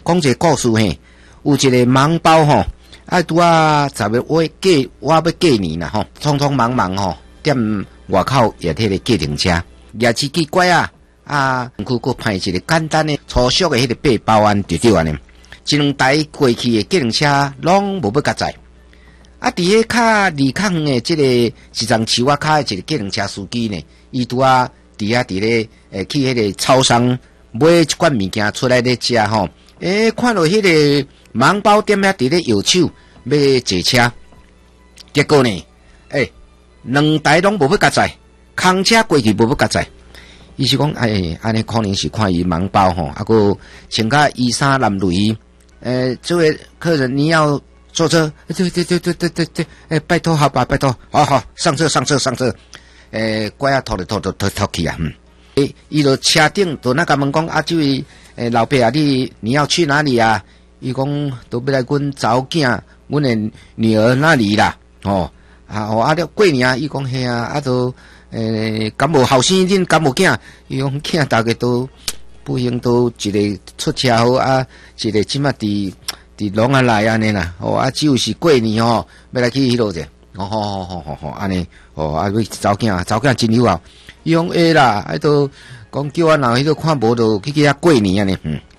讲一个故事嘿，有一个盲包吼，拄啊10月我要过年啦吼，匆匆忙忙吼，踮外口也迄个计程车，也是奇怪啊，去佫派一个简单的粗俗的迄个8包安就对安尼，一两台过去的计程车拢无要甲载。伫迄较离较远的即个市场树仔骹的一个计程车司机呢，伊拄啊伫咧去迄个超商买一罐物件出来咧食吼，看到迄个盲包店遐伫咧摇手要坐车，结果呢，两台拢无要甲载，空车过去无要甲载。伊是讲，安尼可能是看伊盲包吼，佫穿甲衣衫褴褛，这位客人你要坐车？对，拜托好吧，拜托，好，上车，乖啊，拖去啊，伊就车顶就那甲问讲这位老伯啊，你要去哪里啊？伊讲都要来阮查某囝，阮的女儿那里啦，了过年啊，伊讲嘿啊，都敢无后生恁敢无囝？伊讲囝大家都不幸都一个出车祸啊，一个即马伫拢啊来安尼啦，只有是过年要来去迄落者，好，安尼，为查某囝真友好，伊讲啦，都讲叫我若迄个看无就去遐过年安尼，